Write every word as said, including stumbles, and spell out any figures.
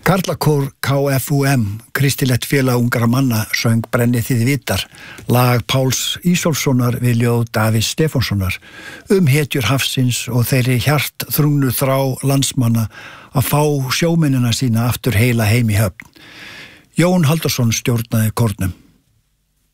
Karlakór K F U M, Kristilegt félag ungra manna, söng Brennið þið vitar, lag Páls Ísólfssonar við ljóð Davíðs Stefánssonar, um hetjur hafsins og þeirri hjart þrungnu þrá landsmanna að fá sjómennina sína aftur heila heim í höfn. Jón Halldórsson stjórnaði kórnum.